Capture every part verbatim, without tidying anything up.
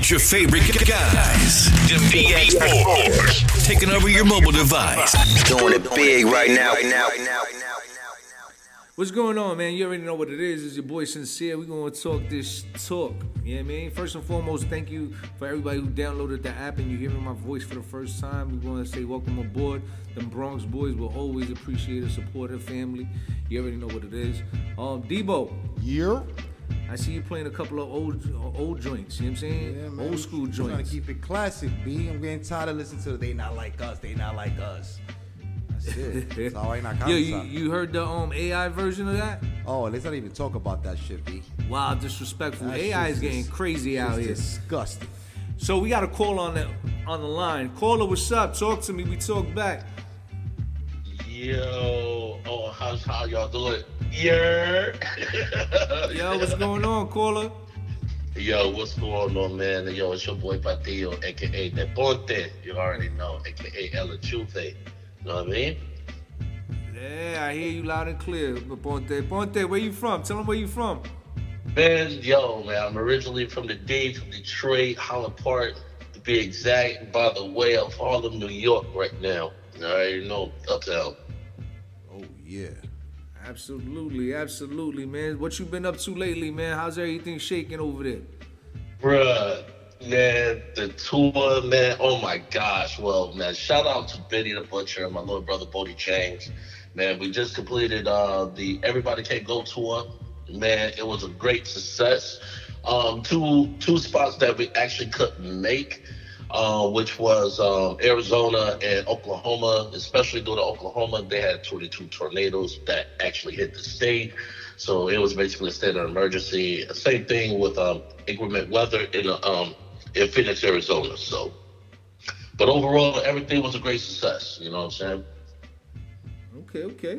It's your favorite guys, the B A Sports, taking over your mobile device. Doing it big right now. Right now. What's going on, man? You already know what it is. It's your boy Sincere. We're going to talk this talk. You know what I mean? First and foremost, thank you for everybody who downloaded the app and you're hearing my voice for the first time. We want to say welcome aboard. Them Bronx boys will always appreciate and support their family. You already know what it is. Um, Debo. Yeah. I see you playing a couple of old old joints. You know what I'm saying? Yeah, man. Old school I'm joints. trying to keep it classic, B. I'm getting tired of listening to the They Not Like Us, They Not Like Us. That's it. It's all right, not Yo, you, you heard the um A I version of that? Oh, let's not even talk about that shit, B. Wow, disrespectful. That A I is shit's getting dis- crazy out here. Disgusting. So we got a call on the on the line. Caller, what's up? Talk to me. We talk back. Yo, oh, how's how y'all doing? Yeah. Yo, what's going on, caller? Yo, what's going on, man? Yo, it's your boy Patillo, aka Deporte. You already know, aka El Chufe. You know what I mean? Yeah, I hear you loud and clear. Ponte, Ponte, where you from? Tell them where you from. Man, yo, man, I'm originally from the D, from Detroit, Holland Park, to be exact. By the way, of Harlem, New York, right now. You already know, uptown. Oh, yeah. Absolutely, absolutely, man. What you been up to lately, man? How's everything shaking over there? Bruh, man, the tour, man, oh my gosh. Well, man, shout out to Benny the Butcher and my little brother Bodie James. Man, we just completed uh, the Everybody Can't Go tour. Man, it was a great success. Um, two two spots that we actually couldn't make, uh, which was um, Arizona and Oklahoma. Especially due to Oklahoma, they had twenty-two tornadoes that actually hit the state. So it was basically a state of emergency. Same thing with um, inclement weather in um, in Phoenix, Arizona. So, but overall, everything was a great success. You know what I'm saying? Okay, okay.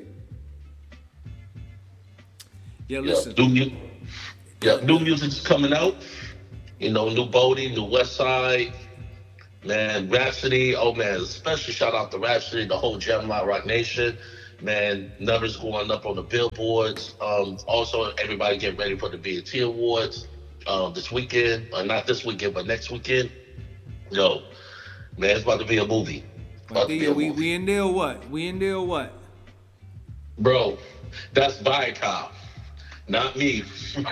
Yeah, listen. Yeah, new, mu- yeah, new music's coming out. You know, new Bodie, new West Side. Man, Rhapsody. Oh, man, especially shout out to Rhapsody, the whole Gemini Rock Nation. Man, numbers going up on the billboards. Um, also, everybody get ready for the B E T Awards um, this weekend. Uh, not this weekend, but next weekend. Yo, man, it's about to be a movie. About to be a we, movie. we in there or what? We in there or what? Bro, that's Viacom, not me. I'm,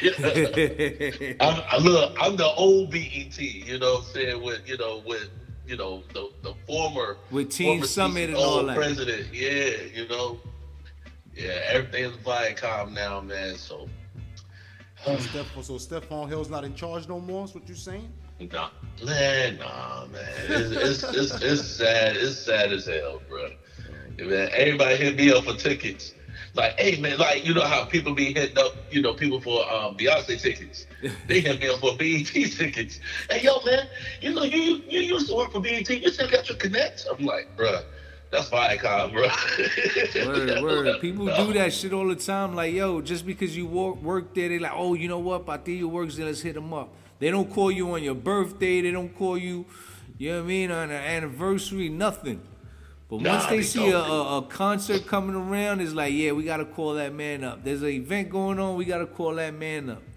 I, look, I'm the old B E T, you know what I'm saying, with, you know, with, you know, the, the former with Team former Summit and C E O, all that. president, yeah, you know. Yeah, everything is Viacom now, man, so. So, Steph, so Stephon Hill's not in charge no more, is what you saying? Nah, man, nah, man. It's, it's, it's, it's sad. It's sad as hell, bro. Man, everybody hit me up for tickets. Like, hey, man, like, you know how people be hitting up, you know, people for um, Beyonce tickets. They hit me up for B E T tickets. Hey, yo, man, you know, you you used to work for B E T. You still got your connects? I'm like, bro, that's Viacom, bro. Word, word. People do that shit all the time. Like, yo, just because you work, work there, they like, oh, you know what? Patillo works there, let's hit him up. They don't call you on your birthday. They don't call you, you know what I mean, on an anniversary, nothing. But Nah, once they, they see a, don't. a, a concert coming around, it's like, yeah, we got to call that man up. There's an event going on, we got to call that man up.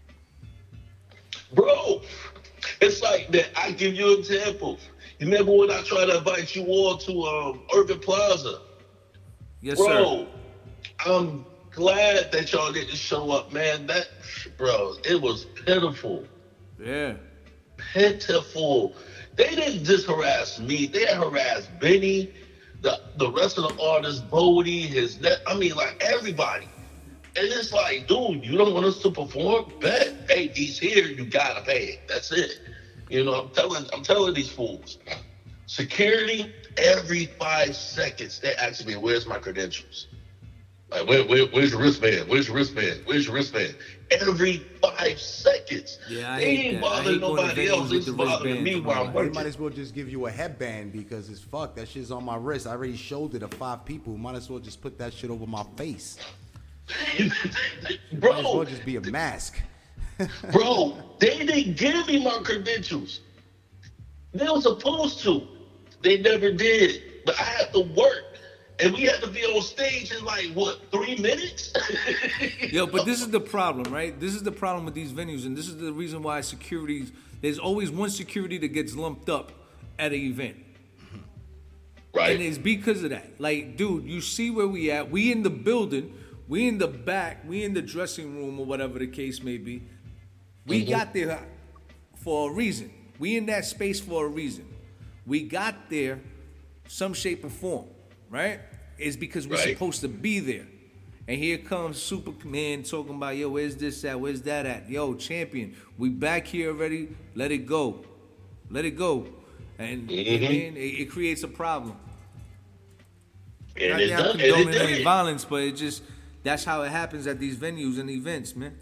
Bro, it's like that. I give you an example. You remember when I tried to invite you all to um, Urban Plaza? Yes, Bro, sir. I'm glad that y'all didn't show up, man. That, bro, it was pitiful. Yeah. Pitiful. They didn't just harass me. They harassed Benny, the the rest of the artists, Bodie, his net. I mean, like everybody. And it's like, dude, you don't want us to perform? Bet. Hey, he's here. You gotta pay it. That's it. You know, I'm telling, I'm telling these fools. Security every five seconds. They ask me, "Where's my credentials?" Like, where, where, where's your wristband? Where's your wristband? Where's your wristband? Every five seconds. Yeah, I they hate ain't that. I bothering hate going to nobody venues else. with It's the bothering me wristband. while I'm They working. might as well just give you a headband because it's fuck. That shit's on my wrist. I already showed it to five people. Might as well just put that shit over my face. Might as well Bro, just be a mask. bro, they didn't give me my credentials. They were supposed to. They never did. But I had to work. and we had to be on stage in like what three minutes. Yo, but this is the problem, right? This is the problem with these venues, and this is the reason why securities. There's always one security that gets lumped up at an event. Right. And it's because of that. Like, dude, you see where we at. We in the building. We in the back. We in the dressing room or whatever the case may be. We mm-hmm. got there for a reason. We in that space for a reason. We got there some shape or form, right? It's because we're right. supposed to be there. And here comes Superman talking about, yo, where's this at? Where's that at? Yo, champion, we back here already. Let it go. Let it go. And mm-hmm. man, it, it creates a problem. And Not it that does, I'm condoning and it any violence, but it just, that's how it happens at these venues and events, man.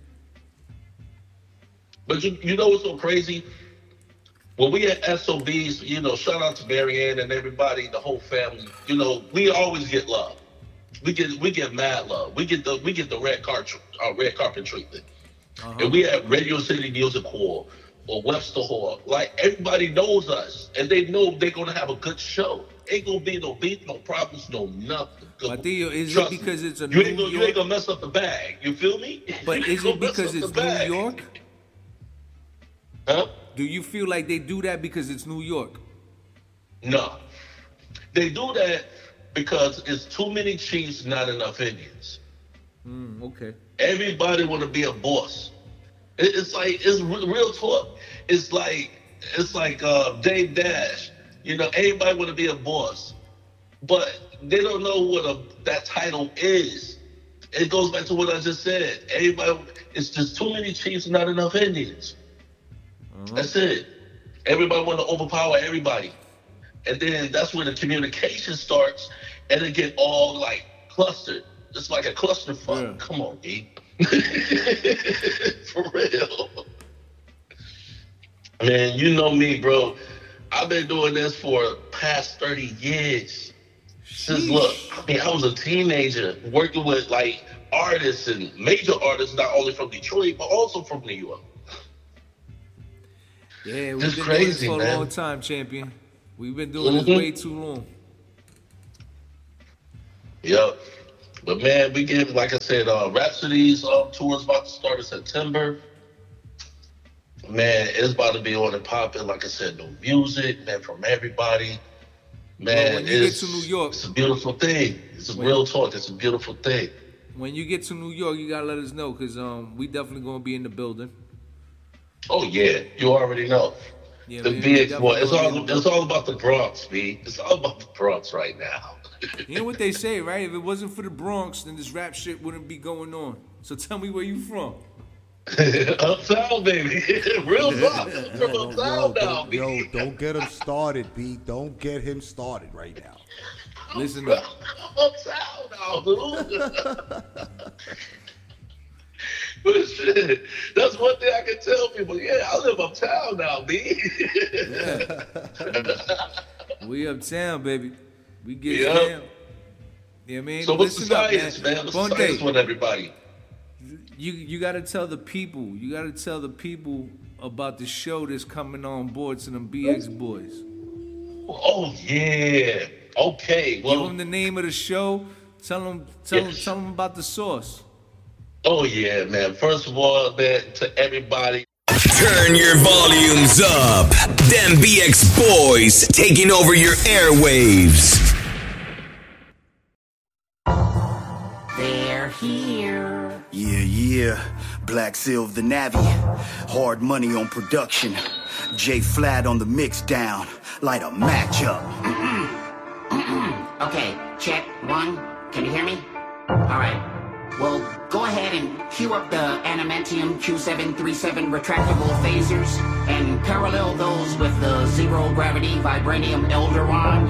But you, you know what's so crazy? When we at S O Bs, you know, shout out to Marianne and everybody, the whole family. You know, we always get love. We get we get mad love. We get the we get the red carpet uh, red carpet treatment. Uh-huh. And we at Radio City Music Hall or Webster Hall. Like everybody knows us, and they know they're gonna have a good show. Ain't gonna be no beef, no problems, no nothing. But Theo, is it because it's a you New ain't gonna, York? You ain't gonna mess up the bag. You feel me? But is it because it's New York? Huh? Do you feel like they do that because it's New York? No. They do that because it's too many Chiefs, not enough Indians. Mm, okay. Everybody want to be a boss. It, it's like, it's real talk. It's like, it's like uh, Dave Dash. You know, everybody want to be a boss. But they don't know what a, that title is. It goes back to what I just said. Everybody, it's just too many Chiefs, not enough Indians. Uh-huh. That's it. Everybody want to overpower everybody. And then that's where the communication starts, and it get all like clustered. It's like a cluster fuck. Yeah. Come on, D. For real. Man, you know me, bro. I've been doing this for past thirty years. Since, look, I mean, I was a teenager working with like artists and major artists, not only from Detroit, but also from New York. Yeah, we've it's been crazy, doing this for man. a long time, champion. We've been doing mm-hmm. this way too long. Yep. But man, we get, like I said, uh, Rhapsody's um, tour is about to start in September. Man, it's about to be on and popping. Like I said, no music, man, from everybody. Man, well, when you it's, get to New York, it's a beautiful thing. It's a when, real talk. It's a beautiful thing. When you get to New York, you gotta let us know, because um, we definitely gonna be in the building. Oh yeah, you already know. Yeah, the man, B X boy. It's all it's all about the Bronx, B. It's all about the Bronx right now. You know what they say, right? If it wasn't for the Bronx, then this rap shit wouldn't be going on. So tell me where you from. Uptown, baby. Real talk. From Uptown now, B. Yo, don't get him started, B. Don't get him started right now. Listen up. Uptown now, dude. But shit, that's one thing I can tell people. Yeah, I live uptown now, B. Yeah. We uptown, baby. We get yep. down. You know what I mean? So what's the Listen up, science, man? man? What's the science with everybody? You you gotta tell the people. You gotta tell the people about the show that's coming on board to them B X boys. Oh yeah. Okay. Well, give them the name of the show. Tell them tell yes. them tell them about the source. Oh yeah, man. First of all, man, to everybody. Turn your volumes up. Them B X boys taking over your airwaves. They're here. Yeah, yeah. Black Silv the Navi. Hard money on production. J Flat on the mix down. Like a matchup. Okay, check one. Can you hear me? All right. Well, go ahead and cue up the Animantium Q seven thirty-seven retractable phasers and parallel those with the zero gravity vibranium Elderon.